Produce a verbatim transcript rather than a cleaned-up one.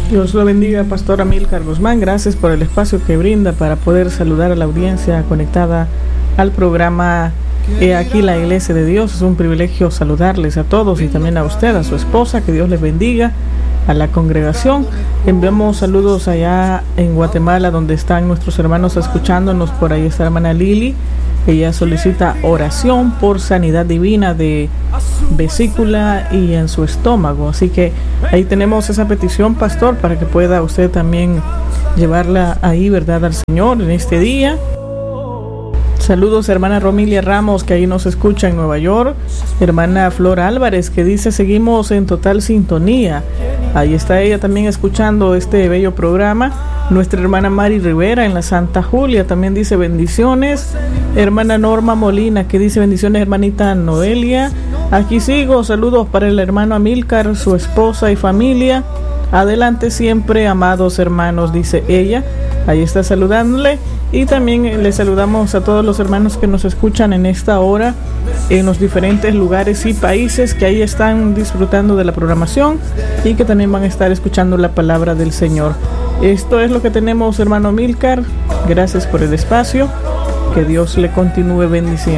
Dios lo bendiga, Pastor Amílcar Guzmán. Gracias por el espacio que brinda para poder saludar a la audiencia conectada al programa He aquí la Iglesia de Dios. Es un privilegio saludarles a todos y también a usted, a su esposa. Que Dios les bendiga, a la congregación. Enviamos saludos allá en Guatemala, donde están nuestros hermanos escuchándonos. Por ahí está la hermana Lili. Ella solicita oración por sanidad divina de vesícula y en su estómago. Así que ahí tenemos esa petición, pastor, para que pueda usted también llevarla ahí, ¿verdad?, al Señor en este día. Saludos, hermana Romilia Ramos, que ahí nos escucha en Nueva York. Hermana Flor Álvarez, que dice: seguimos en total sintonía. Ahí está ella también escuchando este bello programa. Nuestra hermana Mari Rivera en la Santa Julia también dice bendiciones. Hermana Norma Molina, que dice bendiciones, hermanita Noelia. Aquí sigo, saludos para el hermano Amílcar, su esposa y familia. Adelante siempre, amados hermanos, dice ella. Ahí está saludándole. Y también le saludamos a todos los hermanos que nos escuchan en esta hora en los diferentes lugares y países que ahí están disfrutando de la programación y que también van a estar escuchando la palabra del Señor. Esto es lo que tenemos, hermano Amílcar. Gracias por el espacio. Que Dios le continúe bendiciendo.